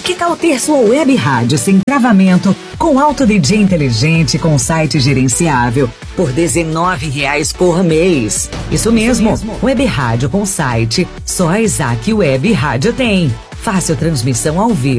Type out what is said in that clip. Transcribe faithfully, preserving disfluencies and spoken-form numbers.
Que tal ter sua web rádio sem travamento, com alto D J inteligente, com site gerenciável, por dezenove reais por mês? Isso mesmo, Isso mesmo. Web rádio com site, só a Isaac Web Rádio tem. Fácil transmissão ao vivo.